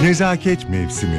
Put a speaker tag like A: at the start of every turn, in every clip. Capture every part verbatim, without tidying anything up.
A: Nezaket mevsimi.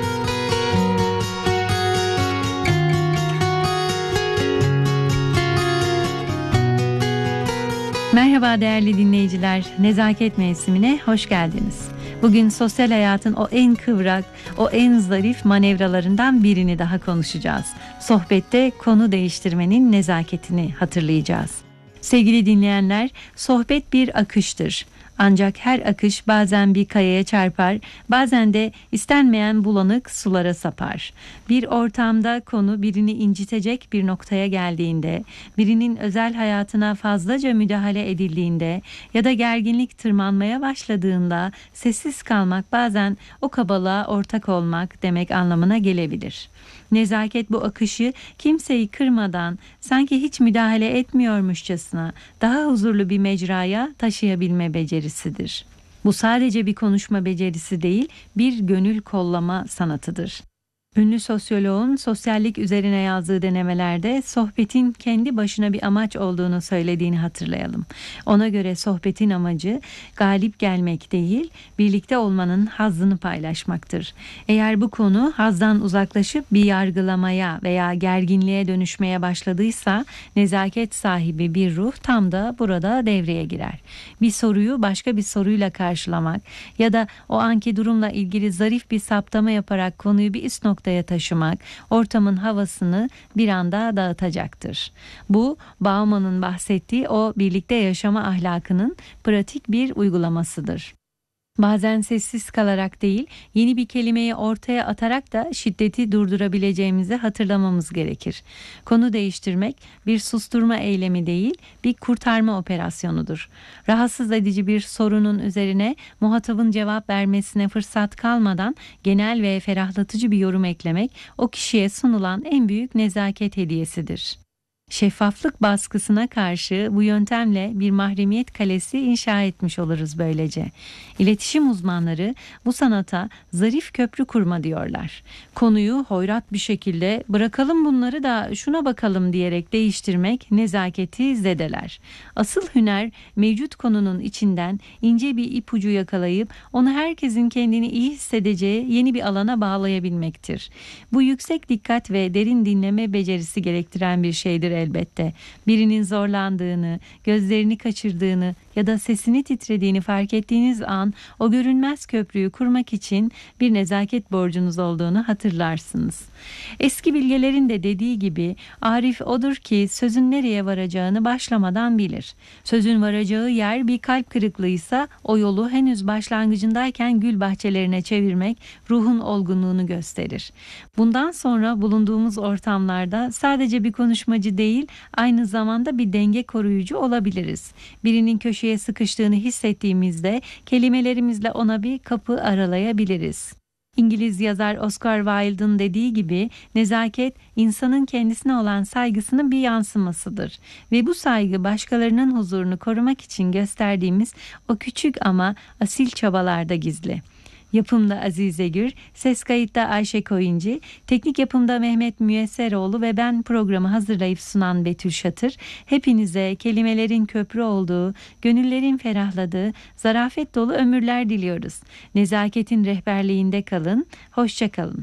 B: Merhaba değerli dinleyiciler, Nezaket mevsimine hoş geldiniz. Bugün sosyal hayatın o en kıvrak, o en zarif manevralarından birini daha konuşacağız. Sohbette konu değiştirmenin nezaketini hatırlayacağız. Sevgili dinleyenler, sohbet bir akıştır. Ancak her akış bazen bir kayaya çarpar, bazen de istenmeyen bulanık sulara sapar. Bir ortamda konu birini incitecek bir noktaya geldiğinde, birinin özel hayatına fazlaca müdahale edildiğinde ya da gerginlik tırmanmaya başladığında sessiz kalmak bazen o kabalığa ortak olmak demek anlamına gelebilir. Nezaket bu akışı kimseyi kırmadan, sanki hiç müdahale etmiyormuşçasına daha huzurlu bir mecraya taşıyabilme becerisidir. Bu sadece bir konuşma becerisi değil, bir gönül kollama sanatıdır. Ünlü sosyoloğun sosyallik üzerine yazdığı denemelerde sohbetin kendi başına bir amaç olduğunu söylediğini hatırlayalım. Ona göre sohbetin amacı galip gelmek değil, birlikte olmanın hazzını paylaşmaktır. Eğer bu konu hazdan uzaklaşıp bir yargılamaya veya gerginliğe dönüşmeye başladıysa, nezaket sahibi bir ruh tam da burada devreye girer. Bir soruyu başka bir soruyla karşılamak ya da o anki durumla ilgili zarif bir saptama yaparak konuyu bir üst noktaya noktaya taşımak ortamın havasını bir anda dağıtacaktır. Bu Bauman'ın bahsettiği o birlikte yaşama ahlakının pratik bir uygulamasıdır. Bazen sessiz kalarak değil, yeni bir kelimeyi ortaya atarak da şiddeti durdurabileceğimizi hatırlamamız gerekir. Konu değiştirmek bir susturma eylemi değil, bir kurtarma operasyonudur. Rahatsız edici bir sorunun üzerine muhatabın cevap vermesine fırsat kalmadan genel ve ferahlatıcı bir yorum eklemek, o kişiye sunulan en büyük nezaket hediyesidir. Şeffaflık baskısına karşı bu yöntemle bir mahremiyet kalesi inşa etmiş oluruz böylece. İletişim uzmanları bu sanata zarif köprü kurma diyorlar. Konuyu hoyrat bir şekilde bırakalım bunları da şuna bakalım diyerek değiştirmek nezaketi zedeler. Asıl hüner mevcut konunun içinden ince bir ipucu yakalayıp onu herkesin kendini iyi hissedeceği yeni bir alana bağlayabilmektir. Bu yüksek dikkat ve derin dinleme becerisi gerektiren bir şeydir elbette. Birinin zorlandığını, gözlerini kaçırdığını ya da sesini titrediğini fark ettiğiniz an o görünmez köprüyü kurmak için bir nezaket borcunuz olduğunu hatırlarsınız. Eski bilgelerin de dediği gibi arif odur ki sözün nereye varacağını başlamadan bilir. Sözün varacağı yer bir kalp kırıklığıysa o yolu henüz başlangıcındayken gül bahçelerine çevirmek ruhun olgunluğunu gösterir. Bundan sonra bulunduğumuz ortamlarda sadece bir konuşmacı değil, aynı zamanda bir denge koruyucu olabiliriz. Birinin köşeye sıkıştığını hissettiğimizde kelimelerimizle ona bir kapı aralayabiliriz. İngiliz yazar Oscar Wilde'ın dediği gibi nezaket insanın kendisine olan saygısının bir yansımasıdır ve bu saygı başkalarının huzurunu korumak için gösterdiğimiz o küçük ama asil çabalarda gizli. Yapımda Azize Gür, ses kayıtta Ayşe Koyuncu, teknik yapımda Mehmet Müyesseroğlu ve ben programı hazırlayıp sunan Betül Şatır. Hepinize kelimelerin köprü olduğu, gönüllerin ferahladığı, zarafet dolu ömürler diliyoruz. Nezaketin rehberliğinde kalın, hoşça kalın.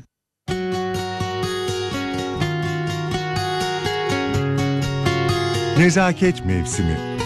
A: Nezaket mevsimi.